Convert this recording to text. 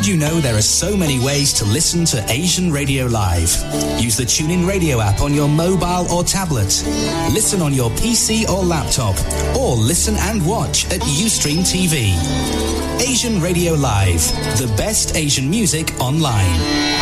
you know there are so many ways to listen to Asian Radio Live? Use the TuneIn Radio app on your mobile or tablet. Listen on your PC or laptop. Or listen and watch at Ustream TV. Asian Radio Live, the best Asian music online.